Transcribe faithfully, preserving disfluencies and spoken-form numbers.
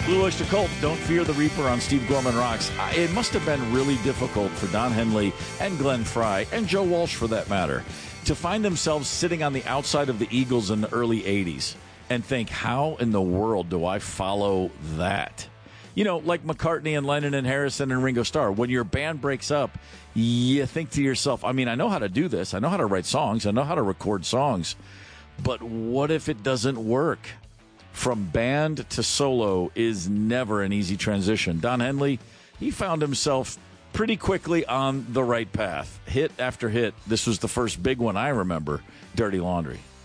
Blue Oyster Cult, Don't Fear the Reaper on Steve Gorman Rocks. It must have been really difficult for Don Henley and Glenn Frey, and Joe Walsh for that matter, to find themselves sitting on the outside of the Eagles in the early eighties and think, how in the world do I follow that? You know, like McCartney and Lennon and Harrison and Ringo Starr. When your band breaks up, you think to yourself, I mean, I know how to do this. I know how to write songs. I know how to record songs. But what if it doesn't work? From band to solo is never an easy transition. Don Henley, he found himself pretty quickly on the right path. Hit after hit. This was the first big one I remember, Dirty Laundry.